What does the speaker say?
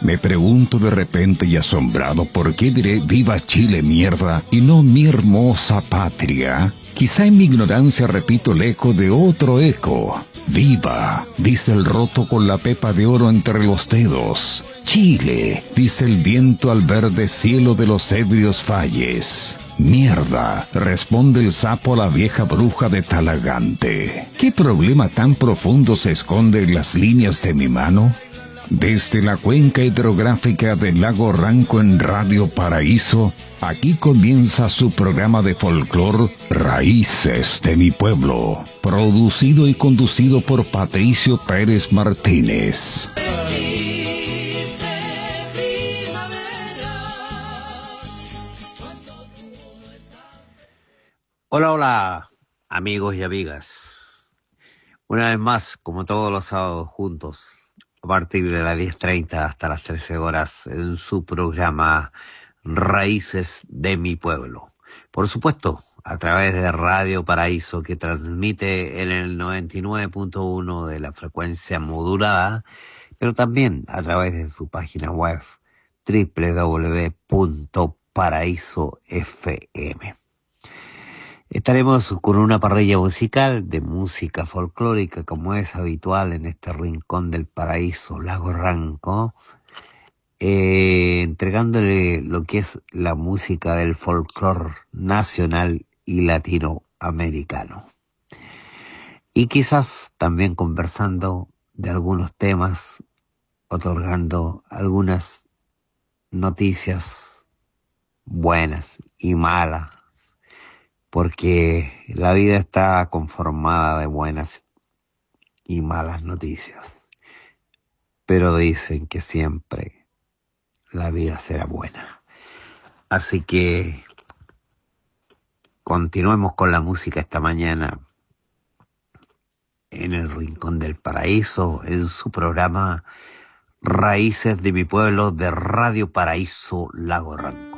Me pregunto de repente y asombrado por qué diré viva Chile mierda y no mi hermosa patria. Quizá en mi ignorancia repito el eco de otro eco. Viva, dice el roto con la pepa de oro entre los dedos. Chile, dice el viento al verde cielo de los ebrios valles. Mierda, responde el sapo a la vieja bruja de Talagante. ¿Qué problema tan profundo se esconde en las líneas de mi mano? Desde la cuenca hidrográfica del lago Ranco en Radio Paraíso, aquí comienza su programa de folclor Raíces de mi Pueblo, producido y conducido por Patricio Pérez Martínez. Hola, hola, amigos y amigas. Una vez más, como todos los sábados juntos, a partir de las 10:30 hasta las 13 horas, en su programa Raíces de mi Pueblo. Por supuesto, a través de Radio Paraíso, que transmite en el 99.1 de la frecuencia modulada, pero también a través de su página web www.paraisofm. Estaremos con una parrilla musical de música folclórica, como es habitual en este rincón del paraíso, Lago Ranco, entregándole lo que es la música del folclor nacional y latinoamericano. Y quizás también conversando de algunos temas, otorgando algunas noticias buenas y malas, porque la vida está conformada de buenas y malas noticias. Pero dicen que siempre la vida será buena. Así que continuemos con la música esta mañana en el Rincón del Paraíso, en su programa Raíces de mi Pueblo de Radio Paraíso Lago Ranco.